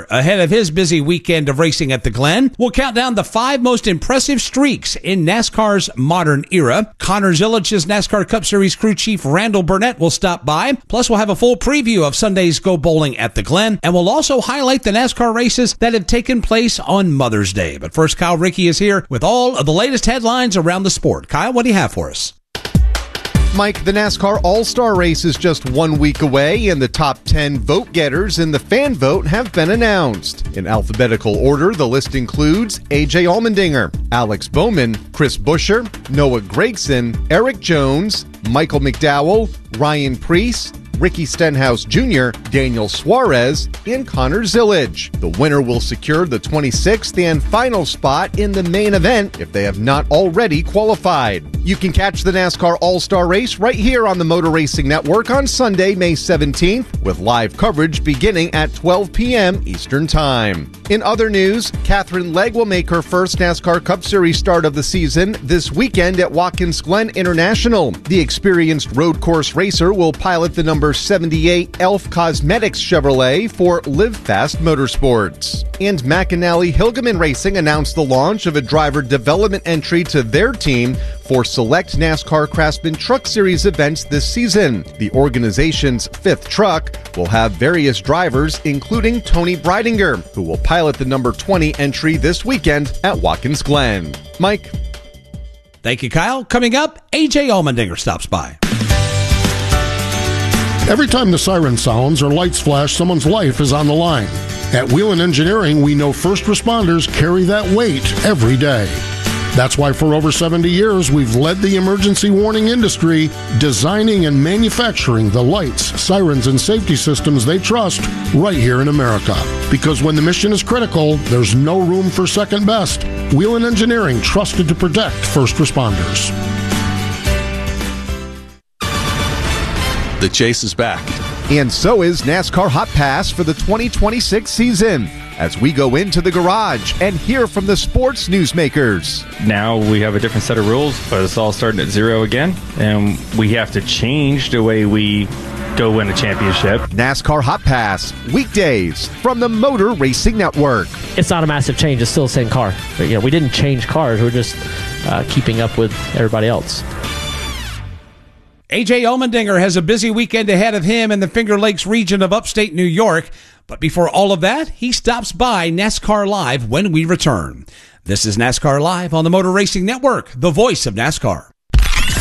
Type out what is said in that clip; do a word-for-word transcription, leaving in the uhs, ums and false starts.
ahead of his busy weekend of racing at the Glen. We'll count down the five most impressive streaks in NASCAR's modern era. Connor Zilich's NASCAR Cup Series crew chief Randall Burnett will stop by. Plus, we'll have a full preview of Sunday's Go Bowling at the Glen, and we'll also highlight the NASCAR races that have taken place on Mother's Day. But first, Kyle Rickey is here with all of the latest headlines around the sport. Kyle, what do you have for us? Mike, the NASCAR All-Star Race is just one week away, and the top ten vote-getters in the fan vote have been announced. In alphabetical order, the list includes A J Allmendinger, Alex Bowman, Chris Buescher, Noah Gragson, Eric Jones, Michael McDowell, Ryan Preece, Ricky Stenhouse Junior, Daniel Suarez, and Connor Zilich. The winner will secure the twenty-sixth and final spot in the main event if they have not already qualified. You can catch the NASCAR All-Star Race right here on the Motor Racing Network on Sunday, May seventeenth, with live coverage beginning at twelve p.m. Eastern Time. In other news, Catherine Legg will make her first NASCAR Cup Series start of the season this weekend at Watkins Glen International. The experienced road course racer will pilot the number seventy-eight Elf Cosmetics Chevrolet for Live Fast Motorsports. And McAnally Hilgeman Racing announced the launch of a driver development entry to their team for select NASCAR Craftsman Truck Series events this season. The organization's fifth truck will have various drivers, including Tony Breidinger, who will pilot the number twenty entry this weekend at Watkins Glen. Mike? Thank you, Kyle. Coming up, A J Allmendinger stops by. Every time the siren sounds or lights flash, someone's life is on the line. At Whelen Engineering, we know first responders carry that weight every day. That's why for over seventy years, we've led the emergency warning industry, designing and manufacturing the lights, sirens, and safety systems they trust right here in America. Because when the mission is critical, there's no room for second best. Whelen Engineering, trusted to protect first responders. The chase is back. And so is NASCAR Hot Pass for the twenty twenty-six season, as we go into the garage and hear from the sports newsmakers. Now we have a different set of rules, but it's all starting at zero again, and we have to change the way we go win a championship. NASCAR Hot Pass, weekdays from the Motor Racing Network. It's not a massive change. It's still the same car. But, you know, we didn't change cars. We're just uh, keeping up with everybody else. A J Allmendinger has a busy weekend ahead of him in the Finger Lakes region of upstate New York. But before all of that, he stops by NASCAR Live when we return. This is NASCAR Live on the Motor Racing Network, the voice of NASCAR.